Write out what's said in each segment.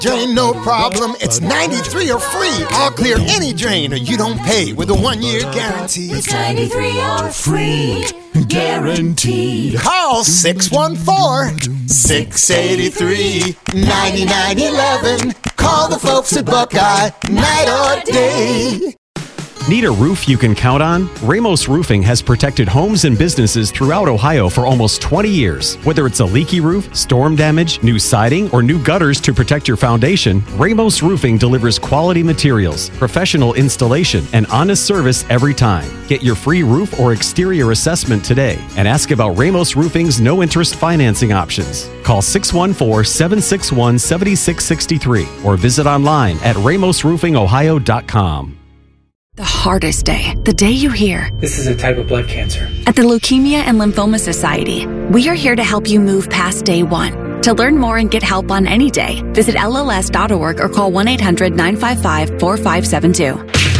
Drain no problem, it's 93 or free. All clear any drain or you don't pay with a 1-year guarantee. It's 93 or free, guaranteed. Call 614-683-9911. Call the folks at Buckeye, night or day. Need a roof you can count on? Ramos Roofing has protected homes and businesses throughout Ohio for almost 20 years. Whether it's a leaky roof, storm damage, new siding, or new gutters to protect your foundation, Ramos Roofing delivers quality materials, professional installation, and honest service every time. Get your free roof or exterior assessment today and ask about Ramos Roofing's no-interest financing options. Call 614-761-7663 or visit online at ramosroofingohio.com. The hardest day, the day you hear, "This is a type of blood cancer." At the Leukemia and Lymphoma Society, we are here to help you move past day one. To learn more and get help on any day, visit LLS.org or call 1-800-955-4572.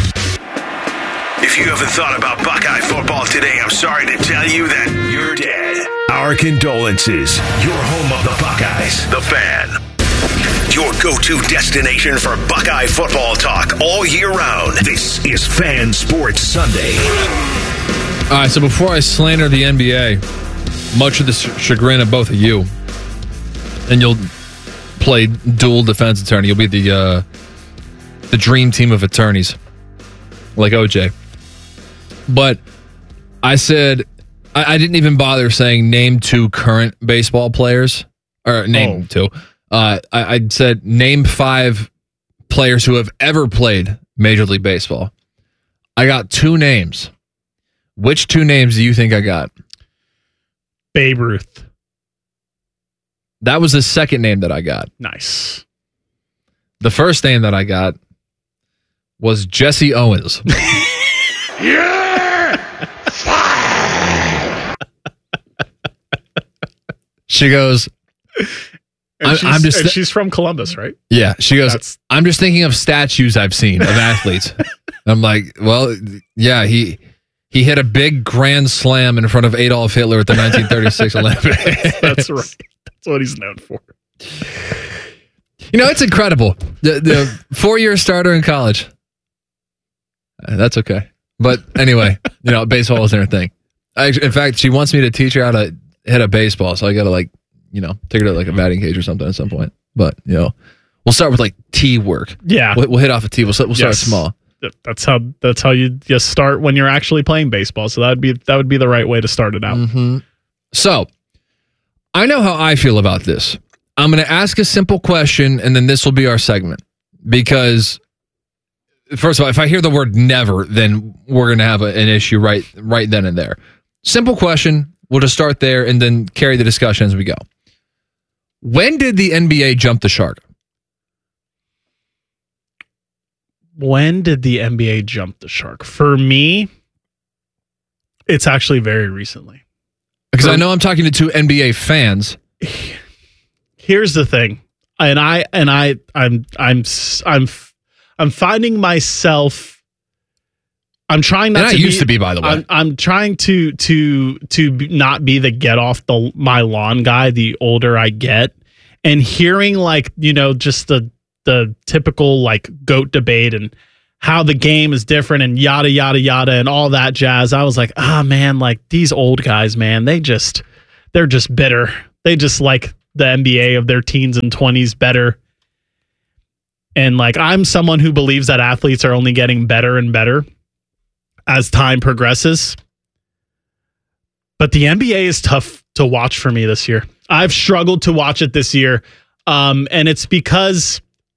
If you haven't thought about Buckeye football today, I'm sorry to tell you that you're dead. Our condolences. Your home of the Buckeyes, The Fan. Your go-to destination for Buckeye football talk all year round. This is Fan Sports Sunday. All right, so before I slander the NBA, much of the chagrin of both of you, and you'll play dual defense attorney. You'll be the dream team of attorneys, like OJ. But I said, I didn't even bother saying name 2 current baseball players, or name 2. I said name 5 players who have ever played Major League Baseball. I got 2 names. Which 2 names do you think I got? Babe Ruth. That was the second name that I got. Nice. The first name that I got was Jesse Owens. Yeah! She goes... she's from Columbus, right? Yeah. She goes, I'm just thinking of statues I've seen of athletes. I'm like, well, yeah, he hit a big grand slam in front of Adolf Hitler at the 1936 Olympics. That's right. That's what he's known for. You know, it's incredible. The 4-year starter in college. That's okay. But anyway, baseball wasn't her thing. In fact, she wants me to teach her how to hit a baseball, so I got to take her to a batting cage or something at some point. But, we'll start with tee work. Yeah. We'll hit off a tee. We'll start small. That's how you just start when you're actually playing baseball. So that would be the right way to start it out. Mm-hmm. So I know how I feel about this. I'm going to ask a simple question, and then this will be our segment. Because first of all, if I hear the word never, then we're going to have an issue right then and there. Simple question. We'll just start there and then carry the discussion as we go. When did the NBA jump the shark? When did the NBA jump the shark? For me, it's actually very recently. Because I know I'm talking to 2 NBA fans. Here's the thing, I'm finding myself. I'm trying not and to. I used to be, by the way. I'm trying to not be the get off my lawn guy. The older I get, and hearing just the typical GOAT debate and how the game is different and yada yada yada and all that jazz. I was like, man, these old guys, man, they're just bitter. They just like the NBA of their teens and 20s better. And I'm someone who believes that athletes are only getting better and better as time progresses. But the NBA is tough to watch for me this year. I've struggled to watch it this year. And it's because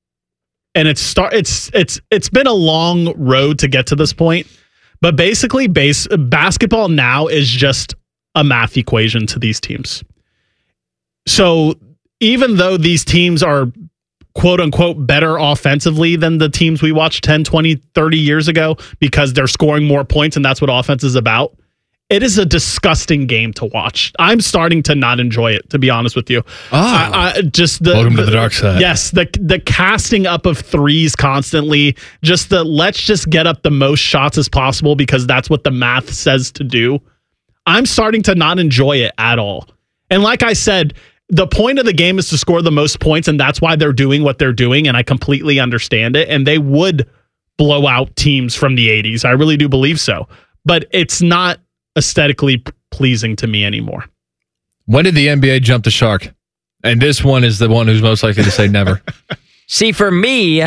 it's been a long road to get to this point. But basically basketball now is just a math equation to these teams. So even though these teams are quote unquote better offensively than the teams we watched 10, 20, 30 years ago because they're scoring more points and that's what offense is about, it is a disgusting game to watch. I'm starting to not enjoy it, to be honest with you. Welcome to the dark side. Yes, the casting up of threes constantly, let's just get up the most shots as possible because that's what the math says to do. I'm starting to not enjoy it at all. And like I said, the point of the game is to score the most points, and that's why they're doing what they're doing, and I completely understand it. And they would blow out teams from the 80s. I really do believe so. But it's not aesthetically pleasing to me anymore. When did the NBA jump the shark? And this one is the one who's most likely to say never. See, for me,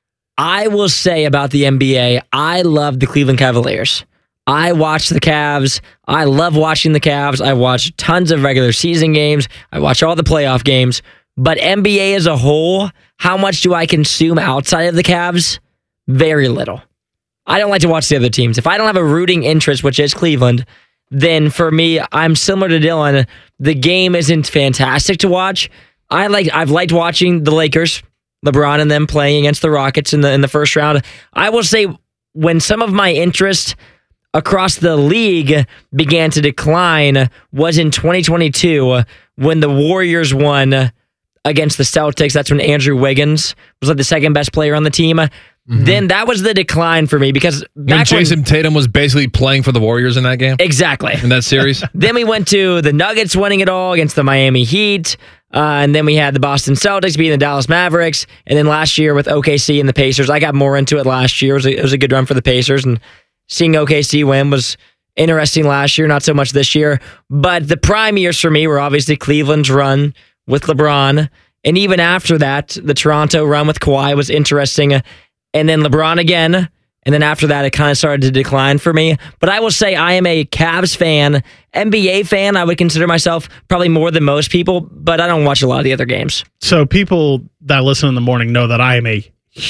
I will say about the NBA, I love the Cleveland Cavaliers. I watch the Cavs. I love watching the Cavs. I watch tons of regular season games. I watch all the playoff games. But NBA as a whole, how much do I consume outside of the Cavs? Very little. I don't like to watch the other teams. If I don't have a rooting interest, which is Cleveland, then for me, I'm similar to Dylan. The game isn't fantastic to watch. I've liked watching the Lakers, LeBron and them playing against the Rockets in the first round. I will say when some of my interest across the league began to decline was in 2022 when the Warriors won against the Celtics. That's when Andrew Wiggins was like the second best player on the team. Mm-hmm. Then that was the decline for me because when Jason Tatum was basically playing for the Warriors in that game? Exactly. In that series? Then we went to the Nuggets winning it all against the Miami Heat. And then we had the Boston Celtics beating the Dallas Mavericks. And then last year with OKC and the Pacers, I got more into it last year. It was a good run for the Pacers. And seeing OKC win was interesting last year, not so much this year. But the prime years for me were obviously Cleveland's run with LeBron. And even after that, the Toronto run with Kawhi was interesting. And then LeBron again. And then after that, it kind of started to decline for me. But I will say I am a Cavs fan. NBA fan, I would consider myself probably more than most people, but I don't watch a lot of the other games. So people that listen in the morning know that I am a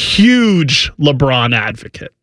huge LeBron advocate.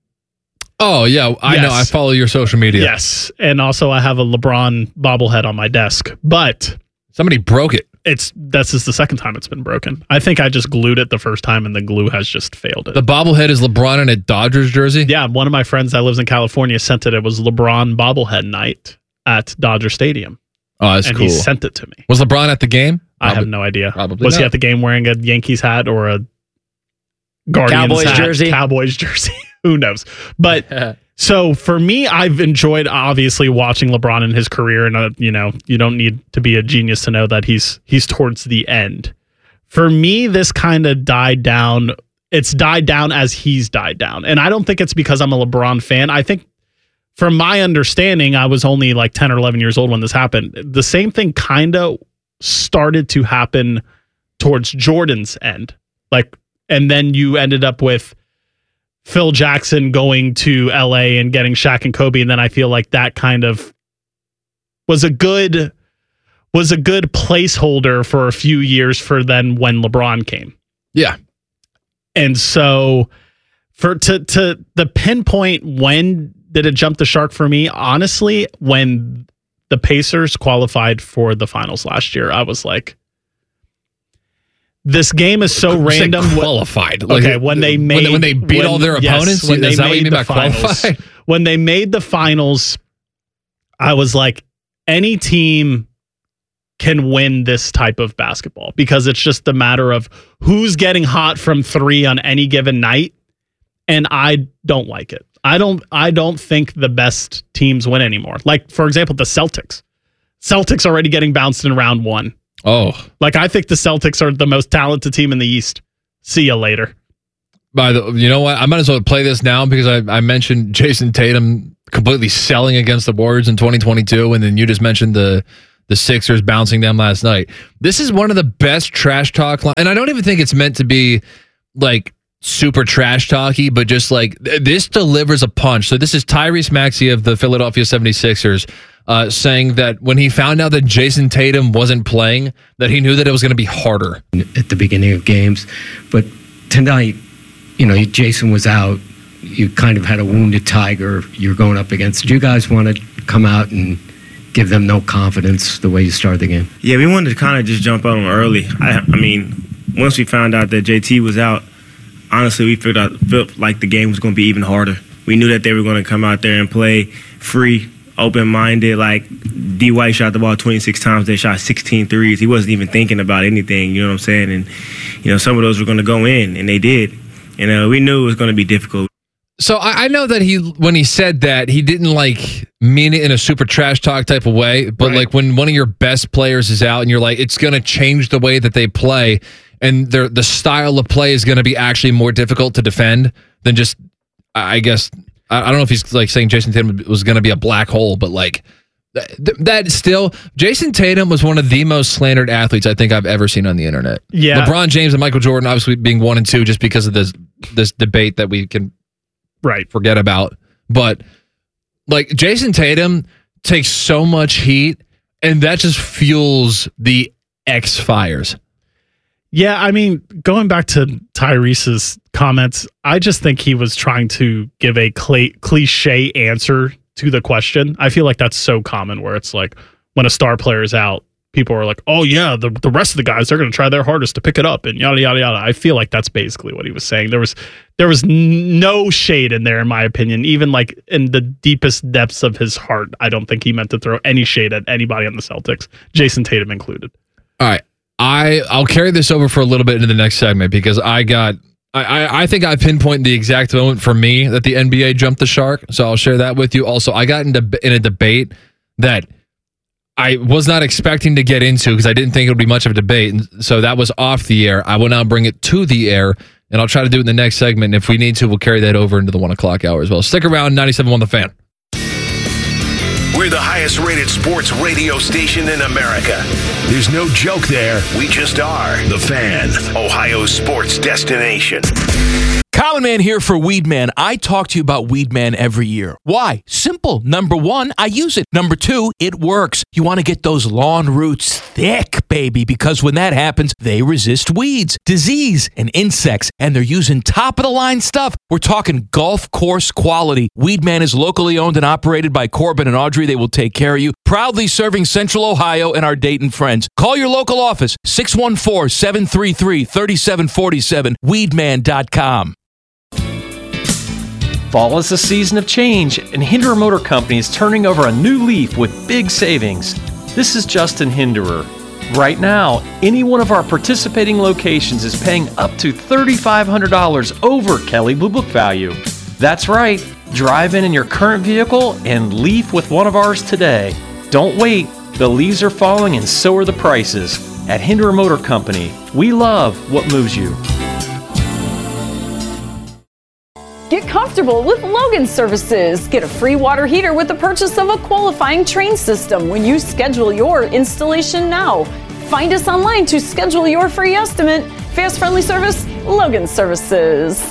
Oh, yeah. I know. I follow your social media. Yes. And also I have a LeBron bobblehead on my desk. But somebody broke it. This is the second time it's been broken. I think I just glued it the first time and the glue has just failed it. The bobblehead is LeBron in a Dodgers jersey? Yeah, one of my friends that lives in California sent it. It was LeBron bobblehead night at Dodger Stadium. Oh, that's and cool. And he sent it to me. Was LeBron at the game? I have no idea. Probably Was not. he at the game wearing a Yankees hat or a Guardians Cowboys hat? jersey? Cowboys jersey. Who knows? But so for me, I've enjoyed obviously watching LeBron in his career, and you don't need to be a genius to know that he's towards the end. For me, this kind of died down. It's died down as he's died down, and I don't think it's because I'm a LeBron fan. I think, from my understanding, I was only like 10 or 11 years old when this happened. The same thing kind of started to happen towards Jordan's end, and then you ended up with Phil Jackson going to LA and getting Shaq and Kobe. And then I feel like that kind of was a good placeholder for a few years for then when LeBron came. Yeah. And so to the pinpoint, when did it jump the shark for me? Honestly, when the Pacers qualified for the finals last year, I was like, this game is so random. Qualified. Okay, when they beat all their opponents. When is they that what you mean by qualified? When they made the finals, I was like, any team can win this type of basketball because it's just a matter of who's getting hot from three on any given night, and I don't like it. I don't think the best teams win anymore. Like, for example, the Celtics. Celtics already getting bounced in round one. Oh. Like, I think the Celtics are the most talented team in the East. See you later. You know what? I might as well play this now because I mentioned Jason Tatum completely selling against the Warriors in 2022, and then you just mentioned the Sixers bouncing them last night. This is one of the best trash talk, and I don't even think it's meant to be like super trash talky, but just like this delivers a punch. So this is Tyrese Maxey of the Philadelphia 76ers saying that when he found out that Jason Tatum wasn't playing, that he knew that it was going to be harder at the beginning of games. But tonight, Jason was out. You kind of had a wounded tiger you're going up against. Did you guys want to come out and give them no confidence the way you started the game? Yeah, we wanted to kind of just jump on them early. I mean, once we found out that JT was out, honestly, we felt like the game was going to be even harder. We knew that they were going to come out there and play free, open-minded. Like, D. White shot the ball 26 times. They shot 16 threes. He wasn't even thinking about anything, you know what I'm saying? And, some of those were going to go in, and they did. And we knew it was going to be difficult. So I know that when he said that, he didn't like mean it in a super trash talk type of way, but like when one of your best players is out and you're like, it's going to change the way that they play, and the style of play is going to be actually more difficult to defend than just, I guess, I don't know if he's like saying Jason Tatum was going to be a black hole, but like that still, Jason Tatum was one of the most slandered athletes I think I've ever seen on the internet. Yeah. LeBron James and Michael Jordan obviously being 1 and 2 just because of this debate that we can forget about. But like Jason Tatum takes so much heat, and that just fuels the X fires. Yeah, I mean, going back to Tyrese's comments, I just think he was trying to give a cliche answer to the question. I feel like that's so common where it's like when a star player is out, people are like, oh yeah, the rest of the guys, they're going to try their hardest to pick it up and yada, yada, yada. I feel like that's basically what he was saying. There was no shade in there, in my opinion. Even like in the deepest depths of his heart, I don't think he meant to throw any shade at anybody on the Celtics, Jason Tatum included. All right. I'll carry this over for a little bit into the next segment because I think I pinpointed the exact moment for me that the NBA jumped the shark. So I'll share that with you. Also, I got in a debate that I was not expecting to get into because I didn't think it would be much of a debate. And so that was off the air. I will now bring it to the air, and I'll try to do it in the next segment. And if we need to, we'll carry that over into the 1 o'clock hour as well. Stick around, 97.1 The Fan. We're the highest rated sports radio station in America. There's no joke there. We just are. The Fan, Ohio's sports destination. Common Man here for Weed Man. I talk to you about Weed Man every year. Why? Simple. Number 1, I use it. Number 2, it works. You want to get those lawn roots thick, baby, because when that happens, they resist weeds, disease, and insects, and they're using top-of-the-line stuff. We're talking golf course quality. Weed Man is locally owned and operated by Corbin and Audrey. They will take care of you. Proudly serving Central Ohio and our Dayton friends. Call your local office, 614-733-3747, weedman.com. Fall is a season of change, and Hinderer Motor Company is turning over a new leaf with big savings. This is Justin Hinderer. Right now, any one of our participating locations is paying up to $3,500 over Kelley Blue Book value. That's right. Drive in your current vehicle and leave with one of ours today. Don't wait. The leaves are falling and so are the prices. At Hinderer Motor Company, we love what moves you. Get comfortable with Logan Services. Get a free water heater with the purchase of a qualifying Train system when you schedule your installation now. Find us online to schedule your free estimate. Fast, friendly service, Logan Services.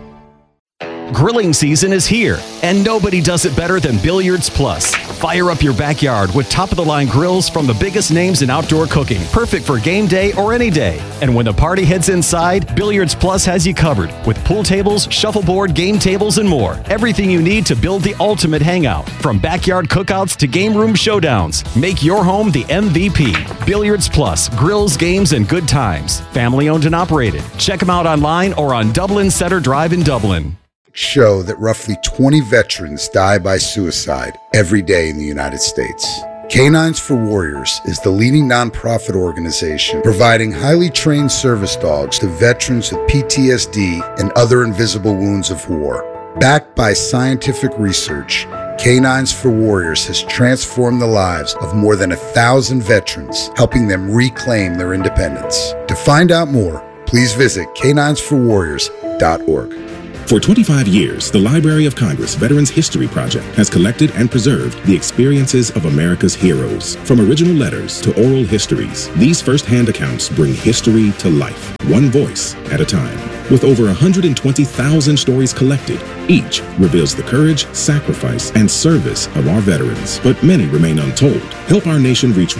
Grilling season is here, and nobody does it better than Billiards Plus. Fire up your backyard with top-of-the-line grills from the biggest names in outdoor cooking, perfect for game day or any day. And when the party heads inside, Billiards Plus has you covered with pool tables, shuffleboard, game tables, and more. Everything you need to build the ultimate hangout. From backyard cookouts to game room showdowns, make your home the MVP. Billiards Plus, grills, games, and good times. Family owned and operated. Check them out online or on Dublin Center Drive in Dublin. Show that roughly 20 veterans die by suicide every day in the United States. Canines for Warriors is the leading nonprofit organization providing highly trained service dogs to veterans with PTSD and other invisible wounds of war. Backed by scientific research, Canines for Warriors has transformed the lives of more than 1,000 veterans, helping them reclaim their independence. To find out more, please visit caninesforwarriors.org. For 25 years, the Library of Congress Veterans History Project has collected and preserved the experiences of America's heroes. From original letters to oral histories, these first-hand accounts bring history to life, one voice at a time. With over 120,000 stories collected, each reveals the courage, sacrifice, and service of our veterans. But many remain untold. Help our nation reach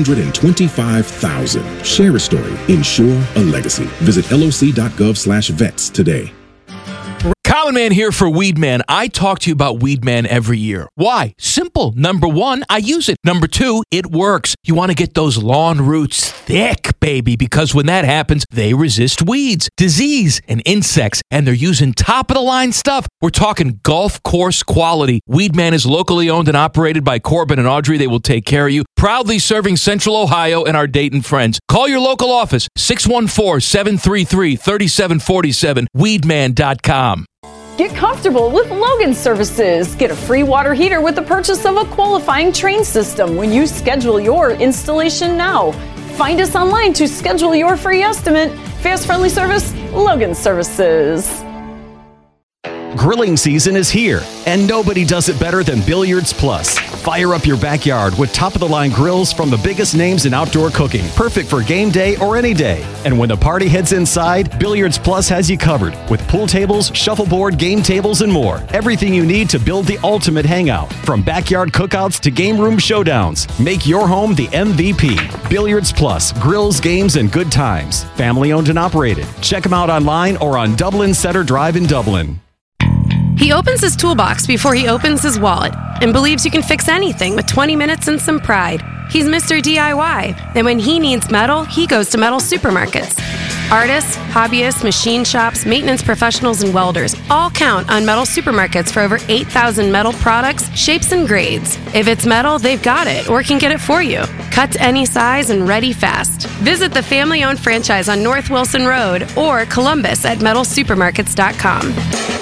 125,000. Share a story. Ensure a legacy. Visit loc.gov/vets today. Common Man here for Weed Man. I talk to you about Weed Man every year. Why? Simple. Number 1, I use it. Number 2, it works. You want to get those lawn roots thick, baby, because when that happens, they resist weeds, disease, and insects, and they're using top-of-the-line stuff. We're talking golf course quality. Weed Man is locally owned and operated by Corbin and Audrey. They will take care of you. Proudly serving Central Ohio and our Dayton friends. Call your local office, 614-733-3747, weedman.com. Get comfortable with Logan Services. Get a free water heater with the purchase of a qualifying Train system when you schedule your installation now. Find us online to schedule your free estimate. Fast, friendly service, Logan Services. Grilling season is here, and nobody does it better than Billiards Plus. Fire up your backyard with top-of-the-line grills from the biggest names in outdoor cooking, perfect for game day or any day. And when the party heads inside, Billiards Plus has you covered with pool tables, shuffleboard, game tables, and more. Everything you need to build the ultimate hangout, from backyard cookouts to game room showdowns. Make your home the MVP. Billiards Plus, grills, games, and good times. Family owned and operated. Check them out online or on Dublin Center Drive in Dublin. He opens his toolbox before he opens his wallet and believes you can fix anything with 20 minutes and some pride. He's Mr. DIY, and when he needs metal, he goes to Metal Supermarkets. Artists, hobbyists, machine shops, maintenance professionals, and welders all count on Metal Supermarkets for over 8,000 metal products, shapes, and grades. If it's metal, they've got it or can get it for you. Cut to any size and ready fast. Visit the family-owned franchise on North Wilson Road or Columbus at metalsupermarkets.com.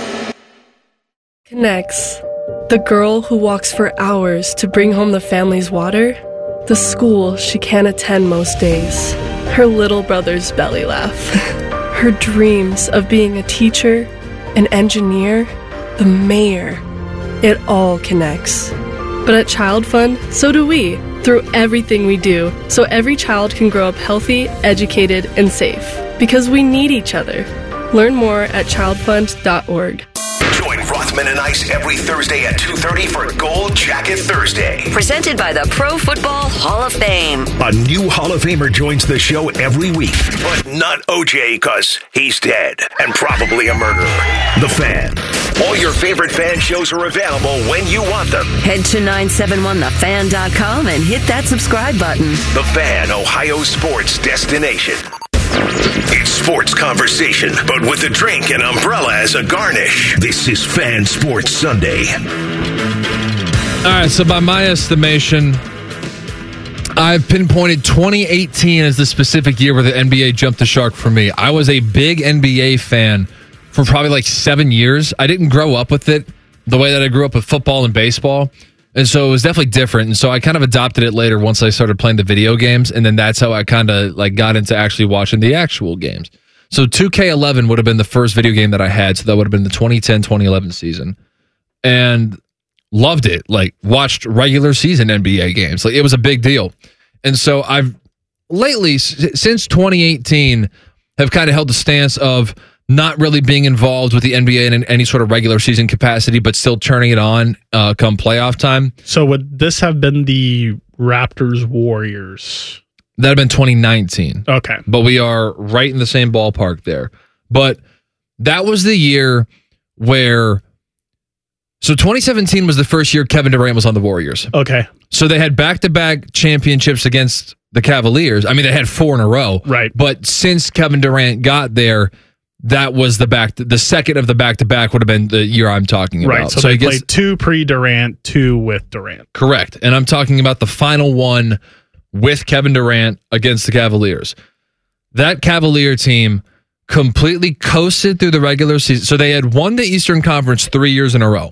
Connects. The girl who walks for hours to bring home the family's water. The school she can't attend most days. Her little brother's belly laugh. Her dreams of being a teacher, an engineer, the mayor. It all connects. But at Child Fund, so do we, through everything we do, so every child can grow up healthy, educated, and safe. Because we need each other. Learn more at childfund.org. Join Rothman and Ice every Thursday at 2:30 for Gold Jacket Thursday. Presented by the Pro Football Hall of Fame. A new Hall of Famer joins the show every week, but not OJ because he's dead and probably a murderer. The Fan. All your favorite fan shows are available when you want them. Head to 971thefan.com and hit that subscribe button. The Fan, Ohio sports destination. It's sports conversation, but with a drink and umbrella as a garnish. This is Fan Sports Sunday. All right, so by my estimation, I've pinpointed 2018 as the specific year where the NBA jumped the shark for me. I was a big NBA fan for probably like 7 years. I didn't grow up with it the way that I grew up with football and baseball. And so it was definitely different. And so I kind of adopted it later once I started playing the video games. And then that's how I kind of like got into actually watching the actual games. So 2K11 would have been the first video game that I had. So that would have been the 2010-2011 season. And loved it. Like watched regular season NBA games. Like it was a big deal. And so I've lately, since 2018, have kind of held the stance of not really being involved with the NBA in any sort of regular season capacity, but still turning it on come playoff time. So would this have been the Raptors Warriors? That would have been 2019. Okay. But we are right in the same ballpark there. But that was the year where... So 2017 was the first year Kevin Durant was on the Warriors. Okay. So they had back-to-back championships against the Cavaliers. I mean, they had 4 in a row. Right. But since Kevin Durant got there... That was the second of the back-to-back would have been the year I'm talking about. Right, so they played 2 pre-Durant, 2 with Durant. Correct. And I'm talking about the final one with Kevin Durant against the Cavaliers. That Cavalier team completely coasted through the regular season. So they had won the Eastern Conference 3 years in a row.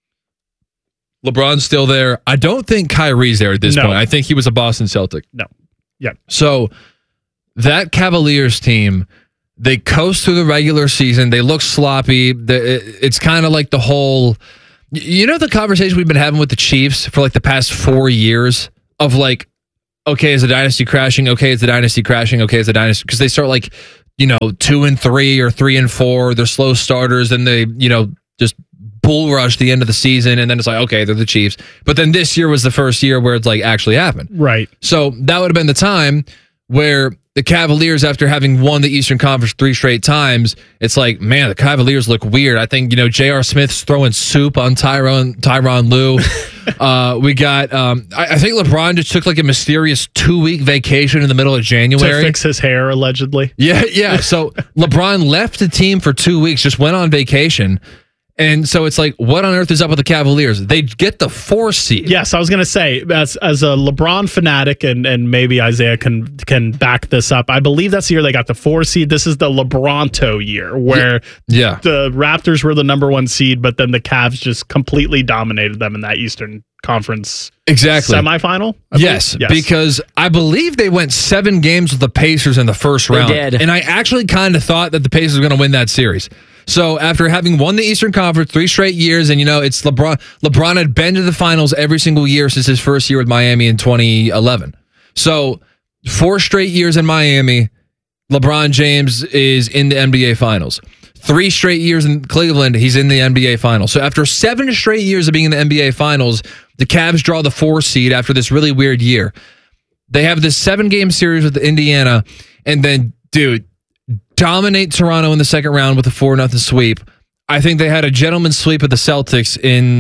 LeBron's still there. I don't think Kyrie's there at this point. I think he was a Boston Celtic. No. Yeah. So that Cavaliers team... They coast through the regular season. They look sloppy. It's kind of like the whole... You know the conversation we've been having with the Chiefs for like the past 4 years of like, okay, is the dynasty crashing? Okay, is the dynasty crashing? Okay, is the dynasty... Because they start like, 2-3 or 3-4. They're slow starters and they, just bull rush the end of the season. And then it's like, okay, they're the Chiefs. But then this year was the first year where it's like actually happened. Right. So that would have been the time where... The Cavaliers, after having won the Eastern Conference 3 straight times, it's like, man, the Cavaliers look weird. I think, J.R. Smith's throwing soup on Tyronn Lue. We got, I think LeBron just took like a mysterious 2-week vacation in the middle of January. To fix his hair, allegedly. Yeah. So LeBron left the team for 2 weeks, just went on vacation. And so it's like, what on earth is up with the Cavaliers? They get the 4 seed. Yes, I was going to say, as a LeBron fanatic, and maybe Isaiah can back this up, I believe that's the year they got the 4 seed. This is the LeBronto year, where the Raptors were the number 1 seed, but then the Cavs just completely dominated them in that Eastern Conference semifinal? Yes, because I believe they went 7 games with the Pacers in the first round. They did. And I actually kind of thought that the Pacers were going to win that series. So after having won the Eastern Conference 3 straight years, and it's LeBron. LeBron had been to the finals every single year since his first year with Miami in 2011. So 4 straight years in Miami, LeBron James is in the NBA Finals. 3 straight years in Cleveland, he's in the NBA Finals. So after 7 straight years of being in the NBA Finals, the Cavs draw the 4 seed after this really weird year. They have this 7-game series with Indiana, and then, dominate Toronto in the second round with a 4-0 sweep. I think they had a gentleman's sweep of the Celtics in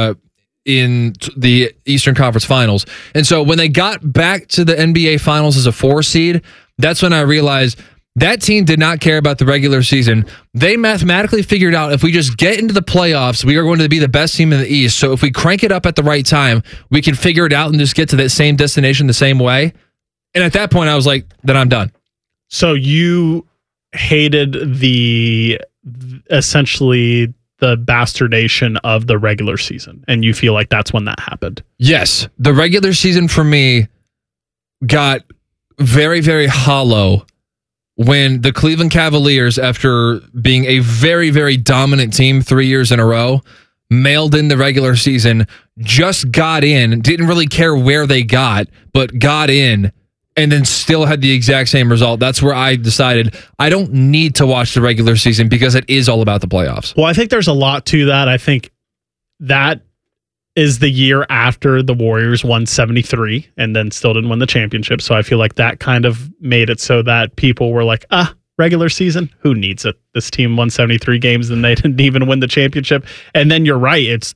the Eastern Conference Finals. And so when they got back to the NBA Finals as a 4 seed, that's when I realized that team did not care about the regular season. They mathematically figured out, if we just get into the playoffs, we are going to be the best team in the East. So if we crank it up at the right time, we can figure it out and just get to that same destination the same way. And at that point, I was like, then I'm done. So you hated essentially the bastardation of the regular season, and you feel like that's when that happened. Yes. The regular season for me got very, very hollow when the Cleveland Cavaliers, after being a very, very dominant team 3 years in a row, mailed in the regular season, just got in, didn't really care where they got in, and then still had the exact same result. That's where I decided I don't need to watch the regular season because it is all about the playoffs. Well, I think there's a lot to that. I think that is the year after the Warriors won 73 and then still didn't win the championship. So I feel like that kind of made it so that people were like, regular season, who needs it? This team won 73 games and they didn't even win the championship. And then you're right. It's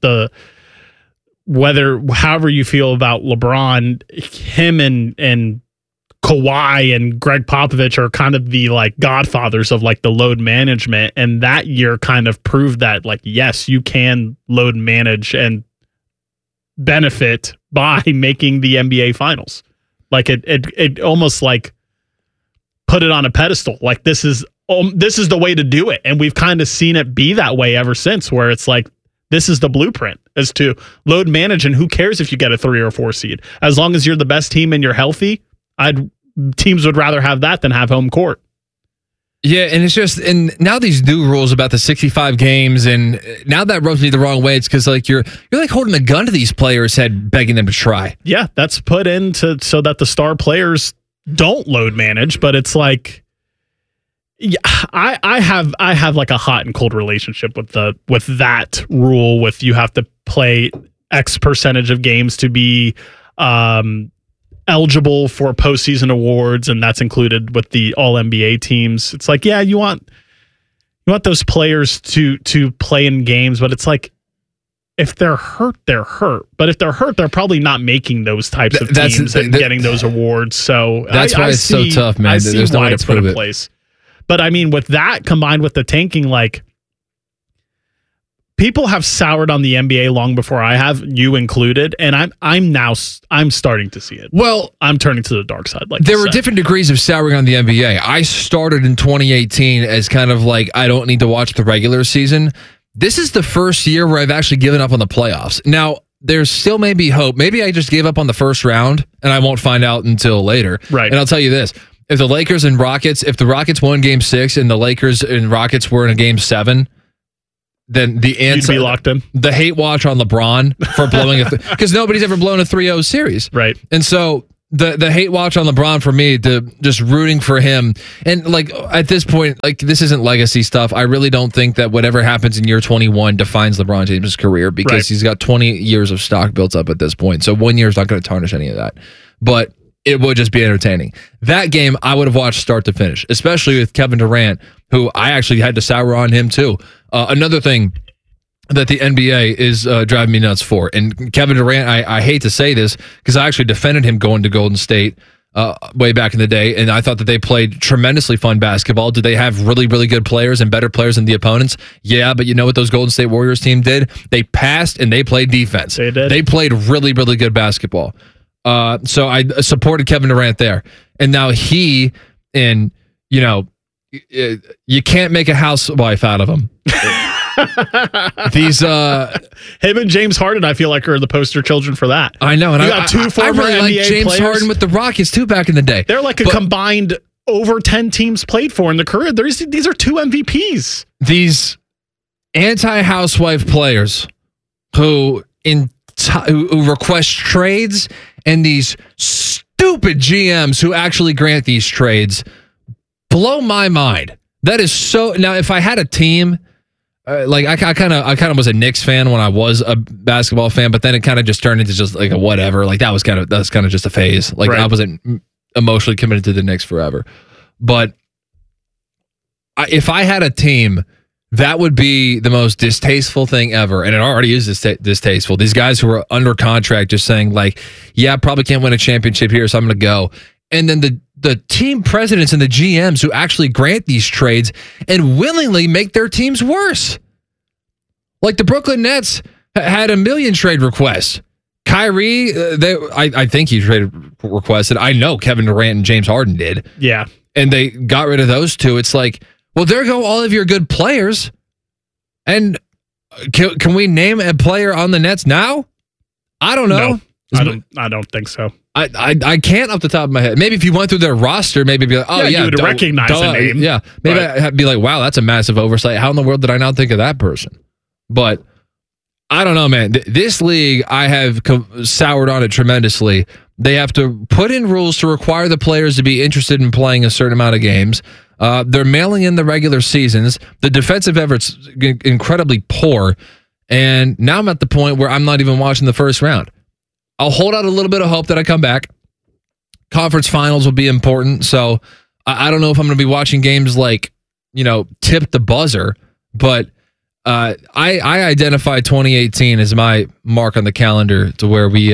however you feel about LeBron, him and Kawhi and Greg Popovich are kind of the godfathers of the load management. And that year kind of proved that yes, you can load manage and benefit by making the NBA Finals. It almost put it on a pedestal. This is the way to do it. And we've kind of seen it be that way ever since, where it's this is the blueprint as to load manage. And who cares if you get a 3 or 4 seed, as long as you're the best team and you're healthy. Teams would rather have that than have home court. Yeah, and it's just, and now these new rules about the 65 games, and now that rubs me the wrong way. It's because you're holding a gun to these players' head, begging them to try. Yeah, that's put in so that the star players don't load manage. But it's I have a hot and cold relationship with that rule. With you have to play X percentage of games to be eligible for postseason awards, and that's included with the all NBA teams. It's you want those players to play in games, but it's if they're hurt, they're hurt. But if they're hurt, they're probably not making those types of teams and getting those awards. So that's why it's so tough, man. There's no way to prove it. Place. But I mean, with that combined with the tanking, people have soured on the NBA long before I have, you included, and I'm starting to see it. Well, I'm turning to the dark side. There were different degrees of souring on the NBA. I started in 2018 as kind of I don't need to watch the regular season. This is the first year where I've actually given up on the playoffs. Now, there's still maybe hope. Maybe I just gave up on the first round, and I won't find out until later. Right. And I'll tell you this. If the Lakers and Rockets, if the Rockets won Game 6 and the Lakers and Rockets were in a Game 7, then the answer, you'd be locked in. The hate watch on LeBron for blowing because nobody's ever blown a 3-0 series. Right. And so the hate watch on LeBron for me, to just rooting for him. And at this point, this isn't legacy stuff. I really don't think that whatever happens in year 21 defines LeBron James' career, because he's got 20 years of stock built up at this point. So 1 year is not going to tarnish any of that. But it would just be entertaining. That game I would have watched start to finish, especially with Kevin Durant, who I actually had to sour on him too. Another thing that the NBA is driving me nuts for, and Kevin Durant, I hate to say this because I actually defended him going to Golden State way back in the day, and I thought that they played tremendously fun basketball. Do they have really, really good players and better players than the opponents? Yeah, but you know what those Golden State Warriors team did? They passed and they played defense. They did. They played really, really good basketball. So I supported Kevin Durant there. And now you can't make a housewife out of him. These him and James Harden, I feel like, are the poster children for that. I know, and you got two former I really NBA like James players. Harden with the Rockets too back in the day. They're like a combined over 10 teams played for in the career. These are two MVPs. These anti-housewife players who request trades, and these stupid GMs who actually grant these trades blow my mind. That is so. Now, if I had a team. I kind of was a Knicks fan when I was a basketball fan, but then it kind of just turned into just like a whatever. Like that was kind of just a phase. Like I wasn't emotionally committed to the Knicks forever. But if I had a team, that would be the most distasteful thing ever, and it already is distasteful. These guys who are under contract just saying like, "Yeah, probably can't win a championship here, so I'm going to go." And then the team presidents and the GMs who actually grant these trades and willingly make their teams worse. Like the Brooklyn Nets had a million trade requests. Kyrie, I think he trade requested. I know Kevin Durant and James Harden did. Yeah. And they got rid of those two. It's like, well, there go all of your good players. And can we name a player on the Nets now? I don't know. No, I don't think so. I can't off the top of my head. Maybe if you went through their roster, maybe be like, oh yeah, you would recognize the name. Yeah, maybe I'd be like, wow, that's a massive oversight. How in the world did I not think of that person? But I don't know, man. This league, I have soured on it tremendously. They have to put in rules to require the players to be interested in playing a certain amount of games. They're mailing in the regular seasons. The defensive effort's incredibly poor. And now I'm at the point where I'm not even watching the first round. I'll hold out a little bit of hope that I come back. Conference finals will be important. So I don't know if I'm going to be watching games like, tip the buzzer, but I identify 2018 as my mark on the calendar to where we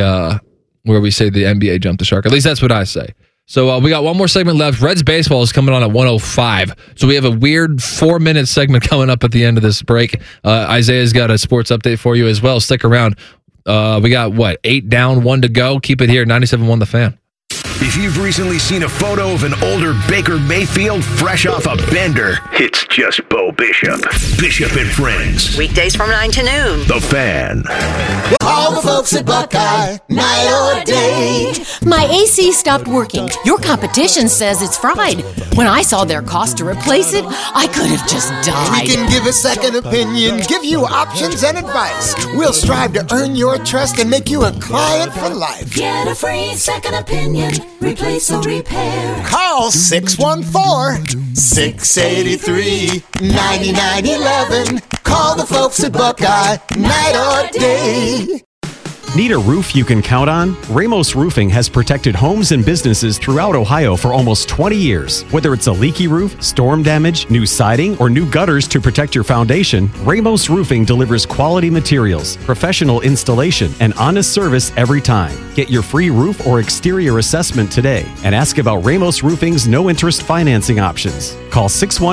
say the NBA jumped the shark. At least that's what I say. So we got one more segment left. Reds baseball is coming on at 1:05. So we have a weird 4-minute segment coming up at the end of this break. Isaiah's got a sports update for you as well. Stick around. We got 8 down, 1 to go. Keep it here. 97.1 The Fan. If you've recently seen a photo of an older Baker Mayfield fresh off a bender, it's just Bo Bishop. Bishop and Friends. Weekdays from 9 to noon. The Fan. All the folks at Buckeye, night or day. My AC stopped working. Your competition says it's fried. When I saw their cost to replace it, I could have just died. We can give a second opinion, give you options and advice. We'll strive to earn your trust and make you a client for life. Get a free second opinion. Replace or repair. Call 614-683-9911. Call the folks at Buckeye, night or day. Need a roof you can count on? Ramos Roofing has protected homes and businesses throughout Ohio for almost 20 years. Whether it's a leaky roof, storm damage, new siding, or new gutters to protect your foundation, Ramos Roofing delivers quality materials, professional installation, and honest service every time. Get your free roof or exterior assessment today and ask about Ramos Roofing's no-interest financing options. Call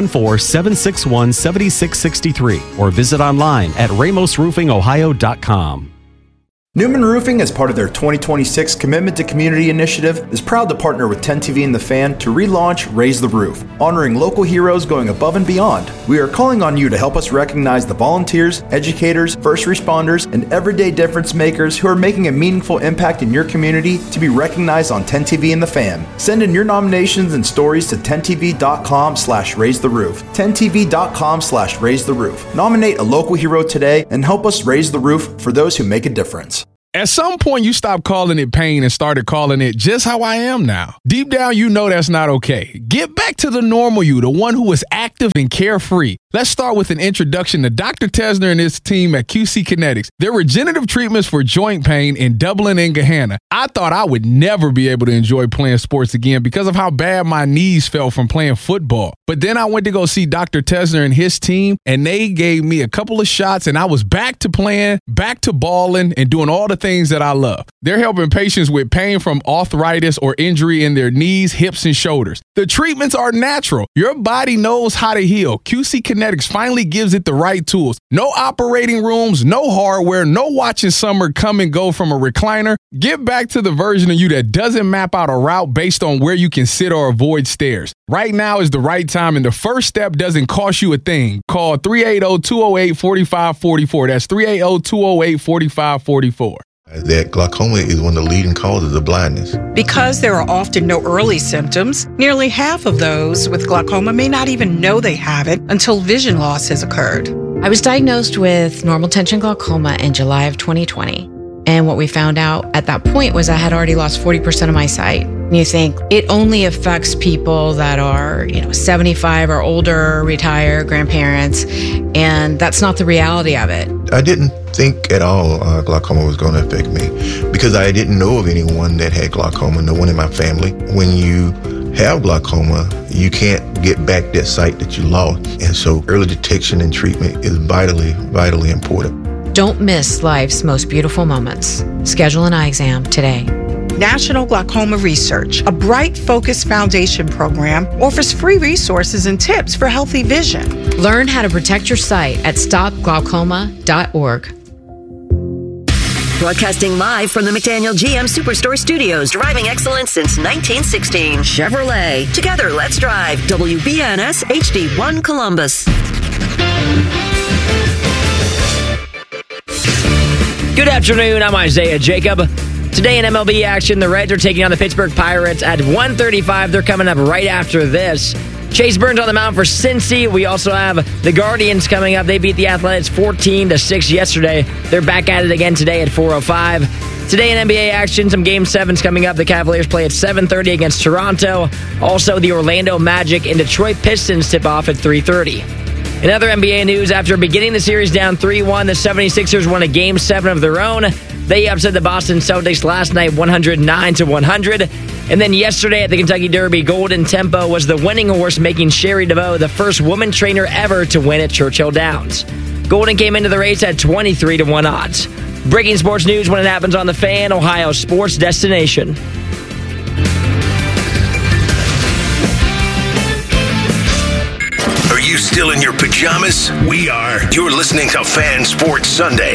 614-761-7663 or visit online at ramosroofingohio.com. Newman Roofing, as part of their 2026 Commitment to Community initiative, is proud to partner with 10TV and The Fan to relaunch Raise the Roof, honoring local heroes going above and beyond. We are calling on you to help us recognize the volunteers, educators, first responders, and everyday difference makers who are making a meaningful impact in your community to be recognized on 10TV and The Fan. Send in your nominations and stories to 10tv.com/raisetheroof. 10tv.com/raisetheroof. Nominate a local hero today and help us raise the roof for those who make a difference. At some point, you stopped calling it pain and started calling it just how I am now. Deep down, you know that's not okay. Get back to the normal you, the one who is active and carefree. Let's start with an introduction to Dr. Tesner and his team at QC Kinetics. Their regenerative treatments for joint pain in Dublin and Gahanna. I thought I would never be able to enjoy playing sports again because of how bad my knees felt from playing football. But then I went to go see Dr. Tesner and his team, and they gave me a couple of shots, and I was back to playing, back to balling, and doing all the things that I love. They're helping patients with pain from arthritis or injury in their knees, hips, and shoulders. The treatments are natural. Your body knows how to heal. QC Kinetics finally gives it the right tools. No operating rooms, no hardware, no watching summer come and go from a recliner. Get back to the version of you that doesn't map out a route based on where you can sit or avoid stairs. Right now is the right time, and the first step doesn't cost you a thing. Call 380-208-4544. That's 380-208-4544. That glaucoma is one of the leading causes of blindness. Because there are often no early symptoms, nearly half of those with glaucoma may not even know they have it until vision loss has occurred. I was diagnosed with normal tension glaucoma in July of 2020. And what we found out at that point was I had already lost 40% of my sight. And you think it only affects people that are, 75 or older, retired, grandparents, and that's not the reality of it. I didn't think at all glaucoma was going to affect me because I didn't know of anyone that had glaucoma, no one in my family. When you have glaucoma, you can't get back that sight that you lost. And so early detection and treatment is vitally, vitally important. Don't miss life's most beautiful moments. Schedule an eye exam today. National Glaucoma Research, a Bright Focus Foundation program, offers free resources and tips for healthy vision. Learn how to protect your sight at stopglaucoma.org. Broadcasting live from the McDaniel GM Superstore Studios, driving excellence since 1916. Chevrolet. Together, let's drive. WBNS HD1 Columbus. Good afternoon, I'm Isaiah Jacob. Today in MLB action, the Reds are taking on the Pittsburgh Pirates at 1:35. They're coming up right after this. Chase Burns on the mound for Cincy. We also have the Guardians coming up. They beat the Athletics 14-6 yesterday. They're back at it again today at 4:05. Today in NBA action, some Game 7s coming up. The Cavaliers play at 7:30 against Toronto. Also, the Orlando Magic and Detroit Pistons tip off at 3:30. In other NBA news, after beginning the series down 3-1, the 76ers won a Game 7 of their own. They upset the Boston Celtics last night 109-100. And then yesterday at the Kentucky Derby, Golden Tempo was the winning horse, making Sherry DeVoe the first woman trainer ever to win at Churchill Downs. Golden came into the race at 23-1 odds. Breaking sports news when it happens on The Fan, Ohio sports destination. Are you still in your pajamas? We are. You're listening to Fan Sports Sunday.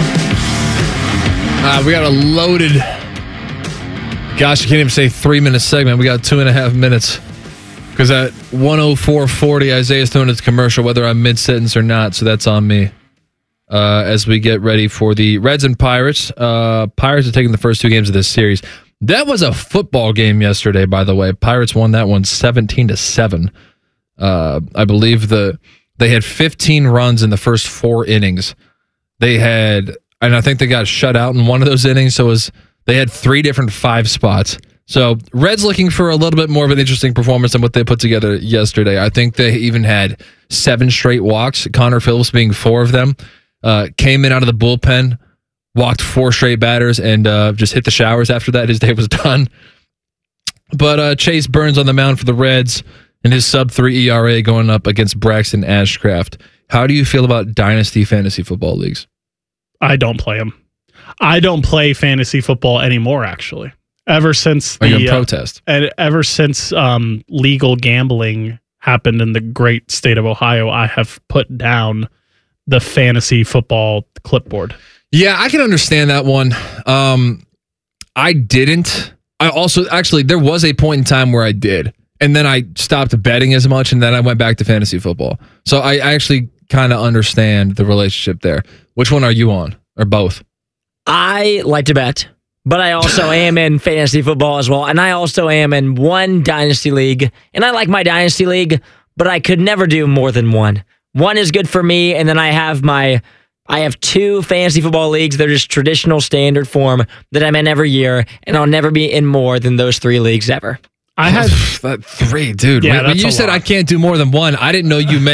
We got a loaded, gosh, I can't even say 3-minute segment. We got 2.5 minutes. Because at 1:04:40, Isaiah's throwing his commercial, whether I'm mid-sentence or not, so that's on me. As we get ready for the Reds and Pirates. Pirates are taking the first 2 games of this series. That was a football game yesterday, by the way. Pirates won that one 17-7. I believe they had 15 runs in the first 4 innings. And I think they got shut out in one of those innings, so they had 3 different 5 spots. So Reds looking for a little bit more of an interesting performance than what they put together yesterday. I think they even had 7 straight walks, Connor Phillips being 4 of them. Came in out of the bullpen, walked 4 straight batters, and just hit the showers after that. His day was done. But Chase Burns on the mound for the Reds, and his sub-3 ERA going up against Braxton Ashcraft. How do you feel about Dynasty Fantasy Football Leagues? I don't play them. I don't play fantasy football anymore, actually. Ever since Are you in protest? And ever since legal gambling happened in the great state of Ohio, I have put down the fantasy football clipboard. Yeah, I can understand that one. I didn't. I also, actually, there was a point in time where I did. And then I stopped betting as much, and then I went back to fantasy football. So I actually kind of understand the relationship there. Which one are you on? Or both? I like to bet, but I also am in fantasy football as well. And I also am in one dynasty league. And I like my dynasty league, but I could never do more than one. One is good for me, and then I have 2 fantasy football leagues. They're just traditional standard form that I'm in every year, and I'll never be in more than those 3 leagues ever. I had that 3, dude. Yeah, when you said I can't do more than one, I didn't know you meant